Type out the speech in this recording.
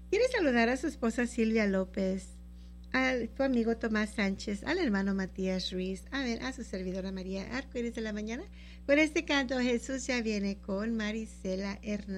Quiere saludar a su esposa Silvia López, a tu amigo Tomás Sánchez, al hermano Matías Ruiz, a ver, a su servidora María Arcoíris de la Mañana. Por este canto, Jesús ya viene con Marisela Hernández.